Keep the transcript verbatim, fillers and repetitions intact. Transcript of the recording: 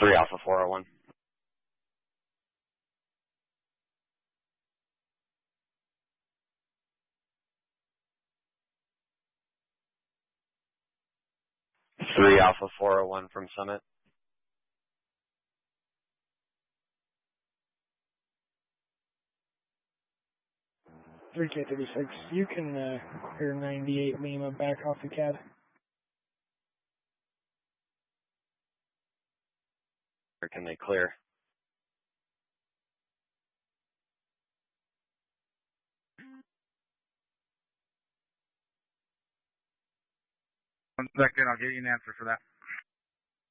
three Alpha four oh one. three Alpha four oh one from Summit. three K thirty-six, you can uh, clear ninety-eight Lima back off the C A D. Or can they clear? One second, I'll give you an answer for that.